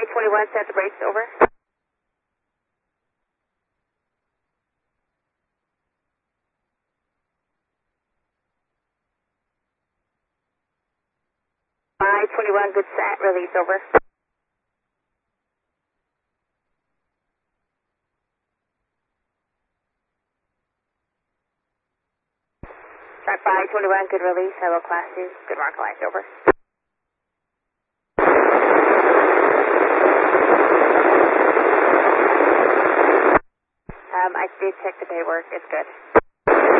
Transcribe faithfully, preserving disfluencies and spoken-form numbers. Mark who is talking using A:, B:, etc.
A: five twenty-one, set the brakes, over. five twenty-one, good set, release, over. Track five twenty-one, good release, hello class two, good mark lines, over. Um, I did check the paperwork, it's good.